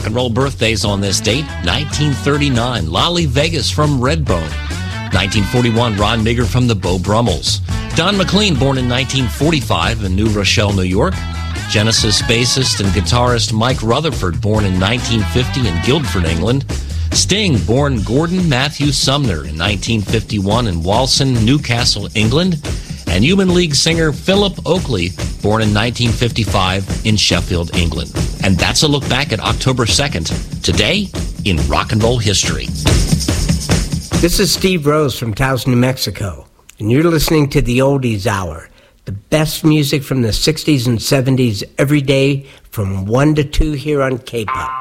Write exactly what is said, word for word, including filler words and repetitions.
and roll birthdays on this date. nineteen thirty-nine, Lolly Vegas from Redbone. nineteen forty-one, Ron Migger from the Beau Brummels. Don McLean, born in nineteen forty-five in New Rochelle, New York. Genesis bassist and guitarist Mike Rutherford, born in nineteen fifty in Guildford, England. Sting, born Gordon Matthew Sumner in nineteen fifty-one in Walsall, Newcastle, England. And Human League singer Philip Oakley, born in nineteen fifty-five in Sheffield, England. And that's a look back at October second, today in rock and roll history. This is Steve Rose from Taos, New Mexico, and you're listening to the Oldies Hour, the best music from the sixties and seventies every day from one to two here on K-Pop.